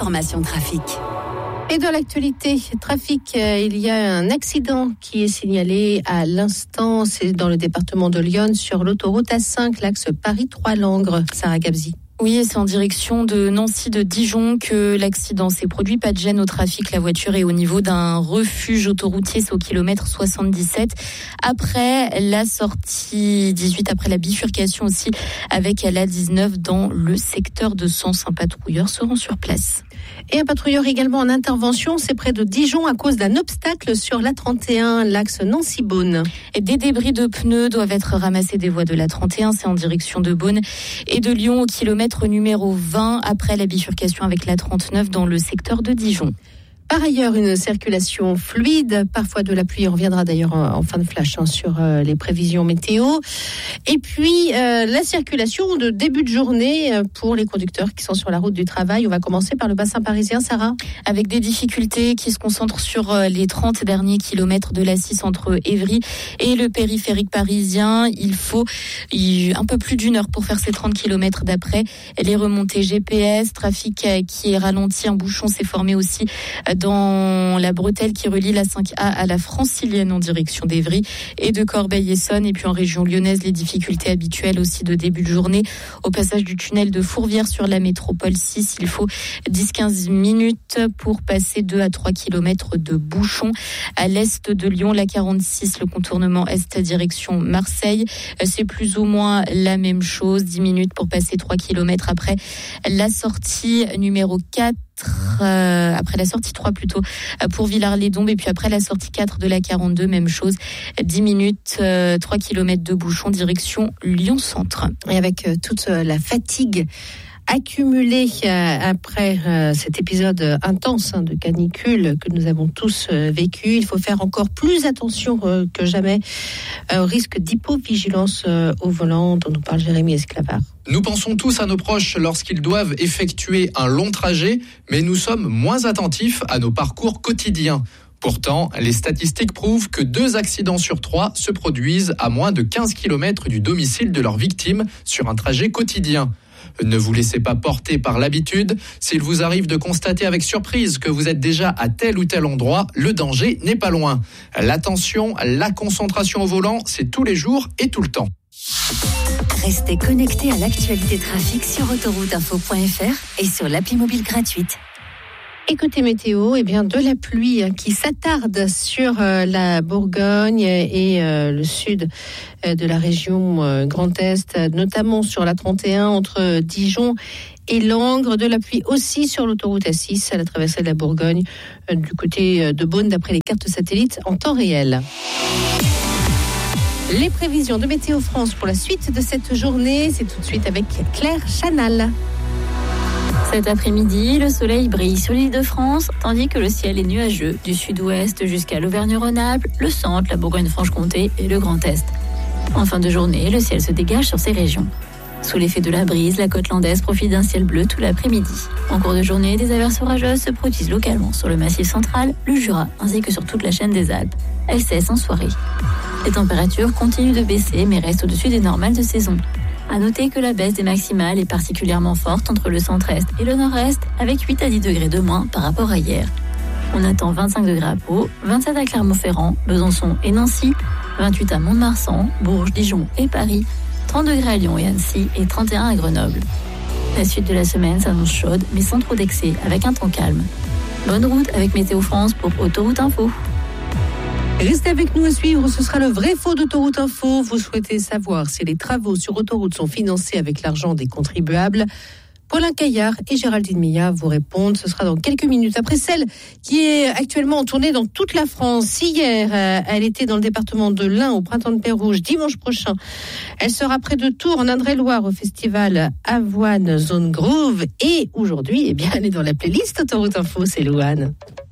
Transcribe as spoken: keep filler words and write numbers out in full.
l'information trafic. Et dans l'actualité trafic, euh, il y a un accident qui est signalé à l'instant. C'est dans le département de l'Yonne sur l'autoroute A cinq, l'axe Paris-Trois-Langres. Sarah Gabzi. Oui, et c'est en direction de Nancy de Dijon que l'accident s'est produit. Pas de gêne au trafic. La voiture est au niveau d'un refuge autoroutier. C'est au kilomètre soixante-dix-sept. Après la sortie dix-huit, après la bifurcation aussi avec la dix-neuf dans le secteur de Sens. Un patrouilleur se rend sur place. Et un patrouilleur également en intervention, c'est près de Dijon à cause d'un obstacle sur l'A trente et un, l'axe Nancy-Beaune. Et des débris de pneus doivent être ramassés des voies de l'A trente et un, c'est en direction de Beaune et de Lyon au kilomètre numéro vingt après la bifurcation avec l'A trente-neuf dans le secteur de Dijon. Par ailleurs, une circulation fluide, parfois de la pluie. On reviendra d'ailleurs en fin de flash hein, sur euh, les prévisions météo. Et puis, euh, la circulation de début de journée pour les conducteurs qui sont sur la route du travail. On va commencer par le bassin parisien, Sarah. Avec des difficultés qui se concentrent sur les trente derniers kilomètres de l'A six entre Évry et le périphérique parisien. Il faut un peu plus d'une heure pour faire ces trente kilomètres d'après. Les remontées G P S, trafic qui est ralenti. Un bouchon s'est formé aussi dans la bretelle qui relie la cinq A à la Francilienne en direction d'Évry et de Corbeil-Essonnes. Et puis en région lyonnaise, les difficultés habituelles aussi de début de journée. Au passage du tunnel de Fourvière sur la métropole six, il faut dix à quinze minutes pour passer deux à trois kilomètres de bouchons. À l'est de Lyon, la quarante-six, le contournement est direction Marseille. C'est plus ou moins la même chose. dix minutes pour passer trois kilomètres après la sortie numéro quatre. Euh, après la sortie trois plutôt pour Villars-les-Dombes et puis après la sortie quatre de la quarante-deux, même chose, dix minutes, euh, trois kilomètres de bouchon direction Lyon-Centre. Et avec euh, toute euh, la fatigue accumulée euh, après euh, cet épisode intense hein, de canicule que nous avons tous euh, vécu, il faut faire encore plus attention euh, que jamais euh, au risque d'hypovigilance euh, au volant dont nous parle Jérémy Esclavard. Nous pensons tous à nos proches lorsqu'ils doivent effectuer un long trajet, mais nous sommes moins attentifs à nos parcours quotidiens. Pourtant, les statistiques prouvent que deux accidents sur trois se produisent à moins de quinze kilomètres du domicile de leur victime sur un trajet quotidien. Ne vous laissez pas porter par l'habitude. S'il vous arrive de constater avec surprise que vous êtes déjà à tel ou tel endroit, le danger n'est pas loin. L'attention, la concentration au volant, c'est tous les jours et tout le temps. Restez connectés à l'actualité trafic sur autoroute info point f r et sur l'appli mobile gratuite. Et côté météo, eh bien de la pluie qui s'attarde sur euh, la Bourgogne et euh, le sud euh, de la région euh, Grand Est, notamment sur la trente et un entre Dijon et Langres. De la pluie aussi sur l'autoroute A six à la traversée de la Bourgogne euh, du côté de Beaune d'après les cartes satellites en temps réel. Les prévisions de Météo France pour la suite de cette journée, c'est tout de suite avec Claire Chanal. Cet après-midi, le soleil brille sur l'île de France, tandis que le ciel est nuageux du sud-ouest jusqu'à l'Auvergne-Rhône-Alpes, le centre, la Bourgogne-Franche-Comté et le Grand Est. En fin de journée, le ciel se dégage sur ces régions. Sous l'effet de la brise, la côte landaise profite d'un ciel bleu tout l'après-midi. En cours de journée, des averses orageuses se produisent localement sur le Massif central, le Jura, ainsi que sur toute la chaîne des Alpes. Elles cessent en soirée. Les températures continuent de baisser, mais restent au-dessus des normales de saison. À noter que la baisse des maximales est particulièrement forte entre le centre-est et le nord-est, avec huit à dix degrés de moins par rapport à hier. On attend vingt-cinq degrés à Pau, vingt-sept à Clermont-Ferrand, Besançon et Nancy, vingt-huit à Mont-de-Marsan, Bourges, Dijon et Paris, trente degrés à Lyon et Annecy et trente et un à Grenoble. La suite de la semaine s'annonce chaude, mais sans trop d'excès, avec un temps calme. Bonne route avec Météo France pour Autoroute Info. Restez avec nous à suivre, ce sera le vrai faux d'Autoroute Info. Vous souhaitez savoir si les travaux sur autoroute sont financés avec l'argent des contribuables? Paulin Caillard et Géraldine Milla vous répondent. Ce sera dans quelques minutes. Après celle qui est actuellement en tournée dans toute la France. Hier, elle était dans le département de l'Ain au Printemps de Pérouge. Dimanche prochain, elle sera près de Tours en Indre-et-Loire au festival Avoine Zone Groove. Et aujourd'hui, eh bien, elle est dans la playlist Autoroute Info. C'est Louane.